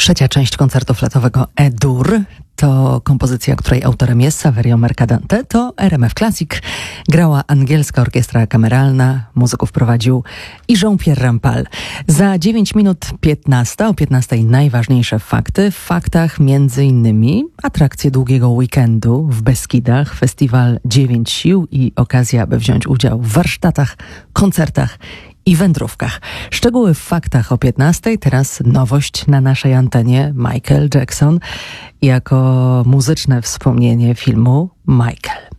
Trzecia część koncertu fletowego E-dur to kompozycja, której autorem jest Saverio Mercadante. To RMF Classic. Grała angielska orkiestra kameralna. Muzyków prowadził i Jean-Pierre Rampal. Za 9 minut 15. O 15 najważniejsze fakty. W faktach między innymi atrakcje długiego weekendu w Beskidach, festiwal 9 sił i okazja, aby wziąć udział w warsztatach, koncertach i wędrówkach. Szczegóły w faktach o 15. Teraz nowość na naszej antenie. Michael Jackson jako muzyczne wspomnienie filmu Michael.